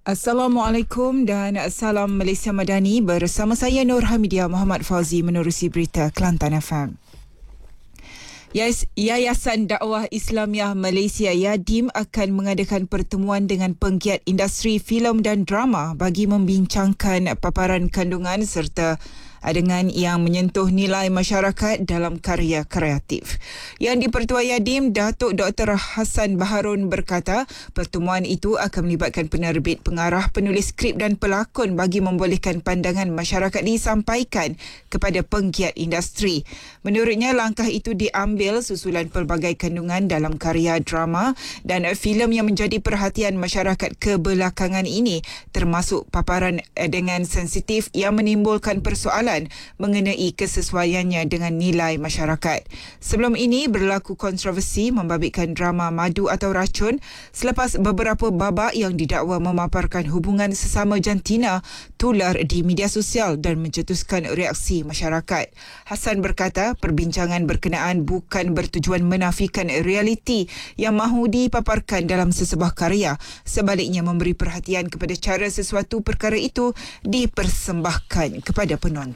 Assalamualaikum dan salam Malaysia Madani. Bersama saya Nur Hamidia Muhammad Fauzi menerusi berita Kelantan FM. Yayasan Dakwah Islamiah Malaysia YADIM akan mengadakan pertemuan dengan penggiat industri filem dan drama bagi membincangkan paparan kandungan serta adegan yang menyentuh nilai masyarakat dalam karya kreatif. Yang di-Pertua YADIM, Datuk Dr. Hassan Baharun berkata, pertemuan itu akan melibatkan penerbit, pengarah, penulis skrip dan pelakon bagi membolehkan pandangan masyarakat disampaikan kepada penggiat industri. Menurutnya, langkah itu diambil susulan pelbagai kandungan dalam karya drama dan filem yang menjadi perhatian masyarakat kebelakangan ini, termasuk paparan adegan sensitif yang menimbulkan persoalan mengenai kesesuaiannya dengan nilai masyarakat. Sebelum ini berlaku kontroversi membabitkan drama Madu atau Racun selepas beberapa babak yang didakwa memaparkan hubungan sesama jantina tular di media sosial dan mencetuskan reaksi masyarakat. Hassan berkata, perbincangan berkenaan bukan bertujuan menafikan realiti yang mahu dipaparkan dalam sesebuah karya, sebaliknya memberi perhatian kepada cara sesuatu perkara itu dipersembahkan kepada penonton.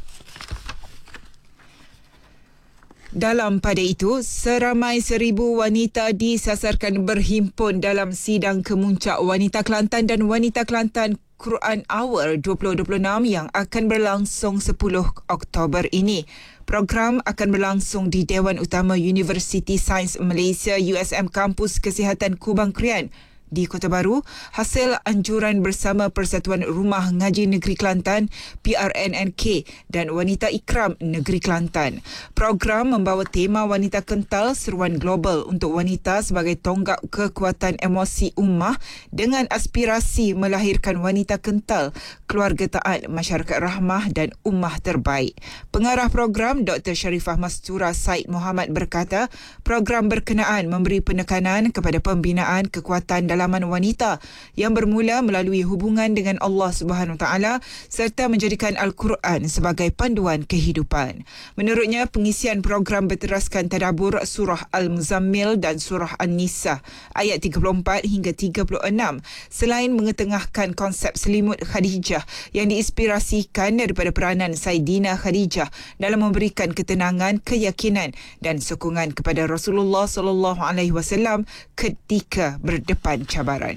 Dalam pada itu, seramai 1,000 wanita disasarkan berhimpun dalam sidang kemuncak Wanita Kelantan dan Wanita Kelantan Quran Hour 2026 yang akan berlangsung 10 Oktober ini. Program akan berlangsung di Dewan Utama Universiti Sains Malaysia USM Kampus Kesihatan Kubang Krian di Kota Baru, hasil anjuran bersama Persatuan Rumah Ngaji Negeri Kelantan PRNNK dan Wanita Ikram Negeri Kelantan. Program membawa tema Wanita Kental, seruan global untuk wanita sebagai tonggak kekuatan emosi ummah dengan aspirasi melahirkan wanita kental, keluarga taat, masyarakat rahmah dan ummah terbaik. Pengarah program Dr. Sharifah Mastura Said Muhammad berkata, program berkenaan memberi penekanan kepada pembinaan kekuatan dalaman wanita yang bermula melalui hubungan dengan Allah Subhanahu Wa Taala serta menjadikan Al-Quran sebagai panduan kehidupan. Menurutnya, pengisian program berteraskan tadabbur surah Al-Muzammil dan surah An-Nisa ayat 34 hingga 36 selain mengetengahkan konsep selimut Khadijah yang diinspirasikan daripada peranan Saidina Khadijah dalam memberikan ketenangan, keyakinan dan sokongan kepada Rasulullah SAW ketika berdepan cabaran.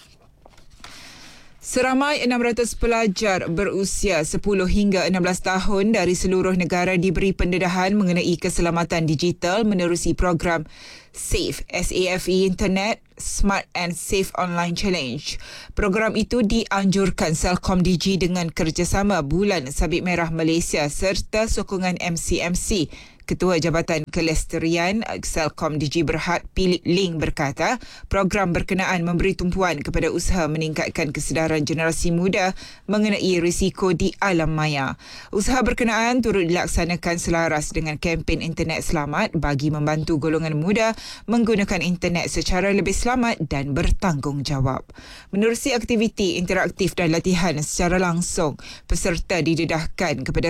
Seramai 600 pelajar berusia 10 hingga 16 tahun dari seluruh negara diberi pendedahan mengenai keselamatan digital menerusi program SAFE, SAFE Internet Smart and Safe Online Challenge. Program itu dianjurkan Celcom Digi dengan kerjasama Bulan Sabit Merah Malaysia serta sokongan MCMC. Ketua Jabatan Kelesterian Celcom Digi Berhad Philip Ling berkata, program berkenaan memberi tumpuan kepada usaha meningkatkan kesedaran generasi muda mengenai risiko di alam maya. Usaha berkenaan turut dilaksanakan selaras dengan kempen Internet Selamat bagi membantu golongan muda menggunakan internet secara lebih selamat dan bertanggungjawab. Menerusi aktiviti interaktif dan latihan secara langsung, peserta didedahkan kepada